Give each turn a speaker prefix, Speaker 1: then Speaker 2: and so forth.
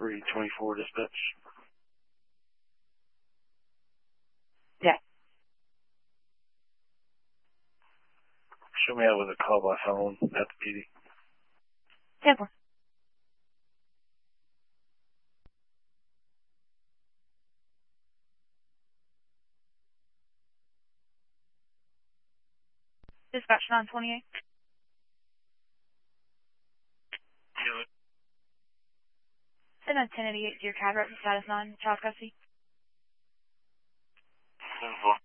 Speaker 1: 324 dispatch.
Speaker 2: Yeah.
Speaker 1: Show me how with a call by phone at the PD.
Speaker 2: 10-4. Dispatch 928. Send a 1088 to your CAD rep for status 9, child custody.
Speaker 1: 10-4.